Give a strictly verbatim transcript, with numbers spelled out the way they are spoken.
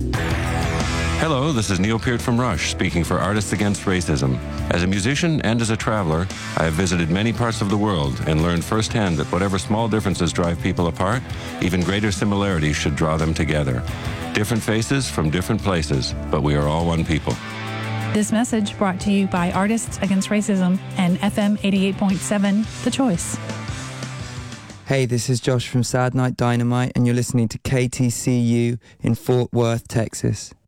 Hello, this is Neil Peart from Rush, speaking for Artists Against Racism. As a musician and as a traveler, I have visited many parts of the world and learned firsthand that whatever small differences drive people apart, even greater similarities should draw them together. Different faces from different places, but we are all one people. This message brought to you by Artists Against Racism and F M eighty-eight point seven, The Choice. Hey, this is Josh from Sad Night Dynamite, and you're listening to K T C U in Fort Worth, Texas.